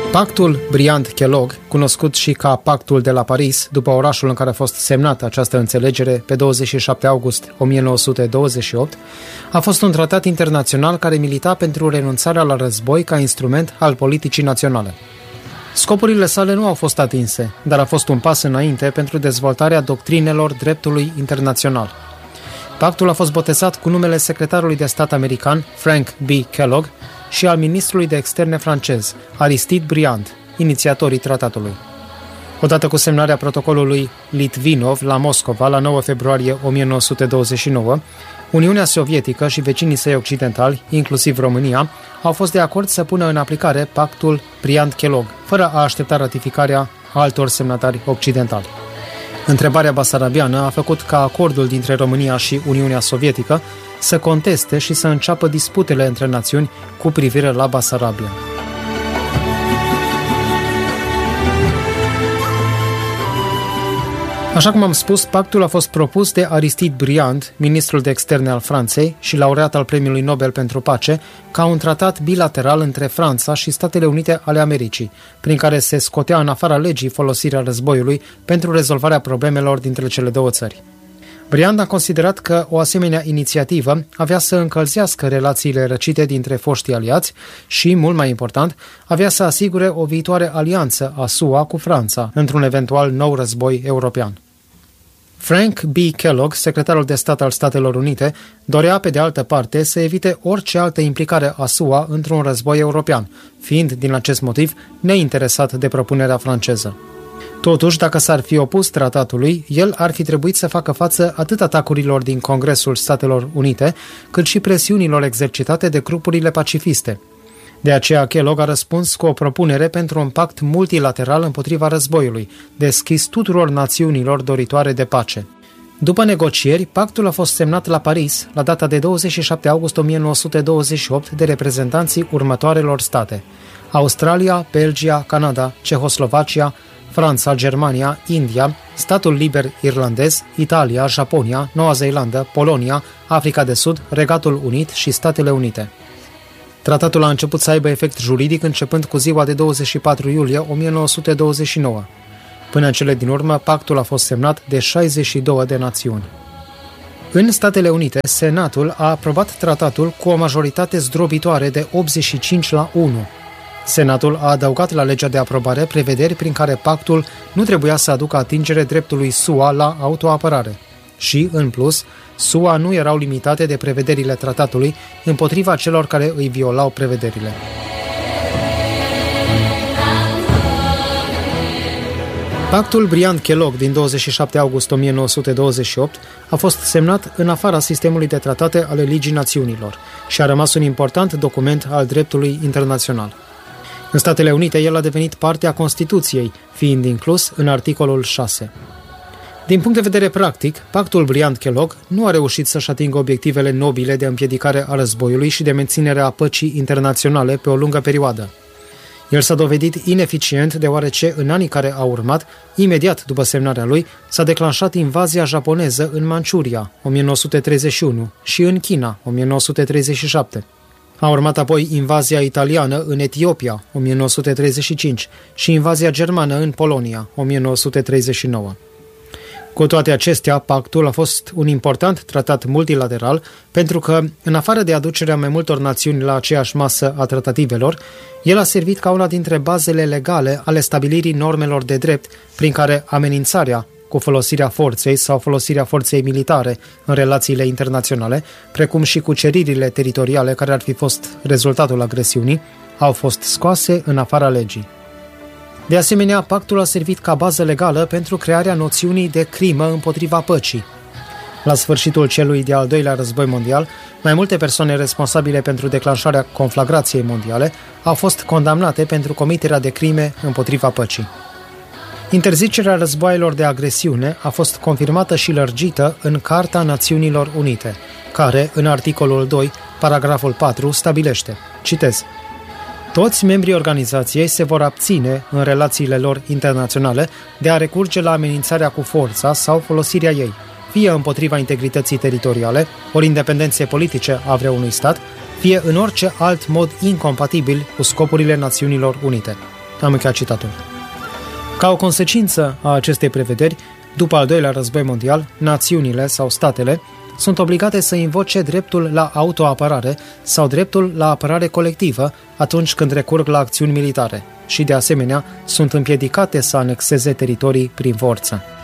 Pactul Briand-Kellogg, cunoscut și ca Pactul de la Paris, după orașul în care a fost semnată această înțelegere pe 27 august 1928, a fost un tratat internațional care milita pentru renunțarea la război ca instrument al politicii naționale. Scopurile sale nu au fost atinse, dar a fost un pas înainte pentru dezvoltarea doctrinelor dreptului internațional. Pactul a fost botezat cu numele secretarului de stat american Frank B. Kellogg și al ministrului de externe francez, Aristide Briand, inițiatorii tratatului. Odată cu semnarea protocolului Litvinov la Moscova la 9 februarie 1929, Uniunea Sovietică și vecinii săi occidentali, inclusiv România, au fost de acord să pună în aplicare Pactul Briand-Kellogg, fără a aștepta ratificarea altor semnatari occidentali. Întrebarea basarabiană a făcut ca acordul dintre România și Uniunea Sovietică să conteste și să înceapă disputele între națiuni cu privire la Basarabia. Așa cum am spus, pactul a fost propus de Aristide Briand, ministrul de externe al Franței și laureat al Premiului Nobel pentru Pace, ca un tratat bilateral între Franța și Statele Unite ale Americii, prin care se scotea în afara legii folosirea războiului pentru rezolvarea problemelor dintre cele două țări. Briand a considerat că o asemenea inițiativă avea să încălzească relațiile răcite dintre foștii aliați și, mult mai important, avea să asigure o viitoare alianță a SUA cu Franța într-un eventual nou război european. Frank B. Kellogg, secretarul de stat al Statelor Unite, dorea, pe de altă parte, să evite orice altă implicare a SUA într-un război european, fiind, din acest motiv, neinteresat de propunerea franceză. Totuși, dacă s-ar fi opus tratatului, el ar fi trebuit să facă față atât atacurilor din Congresul Statelor Unite, cât și presiunilor exercitate de grupurile pacifiste. De aceea, Kellogg a răspuns cu o propunere pentru un pact multilateral împotriva războiului, deschis tuturor națiunilor doritoare de pace. După negocieri, pactul a fost semnat la Paris, la data de 27 august 1928, de reprezentanții următoarelor state: Australia, Belgia, Canada, Cehoslovacia, Franța, Germania, India, Statul Liber Irlandez, Italia, Japonia, Noua Zeelandă, Polonia, Africa de Sud, Regatul Unit și Statele Unite. Tratatul a început să aibă efect juridic începând cu ziua de 24 iulie 1929. Până în cele din urmă, pactul a fost semnat de 62 de națiuni. În Statele Unite, Senatul a aprobat tratatul cu o majoritate zdrobitoare de 85-1. Senatul a adăugat la legea de aprobare prevederi prin care pactul nu trebuia să aducă atingere dreptului SUA la autoapărare. Și, în plus, SUA nu erau limitate de prevederile tratatului împotriva celor care îi violau prevederile. Pactul Briand-Kellogg din 27 august 1928 a fost semnat în afara sistemului de tratate ale Ligii Națiunilor și a rămas un important document al dreptului internațional. În Statele Unite, el a devenit parte a Constituției, fiind inclus în articolul 6. Din punct de vedere practic, pactul Briand-Kellogg nu a reușit să-și atingă obiectivele nobile de împiedicare a războiului și de menținere a păcii internaționale pe o lungă perioadă. El s-a dovedit ineficient deoarece în anii care au urmat, imediat după semnarea lui, s-a declanșat invazia japoneză în Manciuria, 1931, și în China, 1937. A urmat apoi invazia italiană în Etiopia, 1935, și invazia germană în Polonia, 1939. Cu toate acestea, pactul a fost un important tratat multilateral pentru că, în afară de aducerea mai multor națiuni la aceeași masă a tratativelor, el a servit ca una dintre bazele legale ale stabilirii normelor de drept prin care amenințarea cu folosirea forței sau folosirea forței militare în relațiile internaționale, precum și cuceririle teritoriale care ar fi fost rezultatul agresiunii, au fost scoase în afara legii. De asemenea, pactul a servit ca bază legală pentru crearea noțiunii de crimă împotriva păcii. La sfârșitul celui de-al doilea război mondial, mai multe persoane responsabile pentru declanșarea conflagrației mondiale au fost condamnate pentru comiterea de crime împotriva păcii. Interzicerea războaielor de agresiune a fost confirmată și lărgită în Carta Națiunilor Unite, care, în articolul 2, paragraful 4, stabilește, citez: toți membrii organizației se vor abține în relațiile lor internaționale de a recurge la amenințarea cu forța sau folosirea ei, fie împotriva integrității teritoriale, ori independenței politice a vreunui stat, fie în orice alt mod incompatibil cu scopurile Națiunilor Unite. Am încheiat citatul. Ca o consecință a acestei prevederi, după al doilea război mondial, națiunile sau statele sunt obligate să invoce dreptul la autoapărare sau dreptul la apărare colectivă atunci când recurg la acțiuni militare și, de asemenea, sunt împiedicate să anexeze teritorii prin forță.